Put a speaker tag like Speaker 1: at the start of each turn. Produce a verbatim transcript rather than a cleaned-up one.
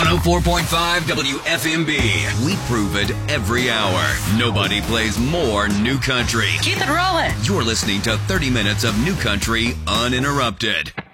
Speaker 1: one oh four point five W F M B. We prove it every hour. Nobody plays more new country.
Speaker 2: Keep it rolling.
Speaker 1: You're listening to thirty minutes of new country uninterrupted.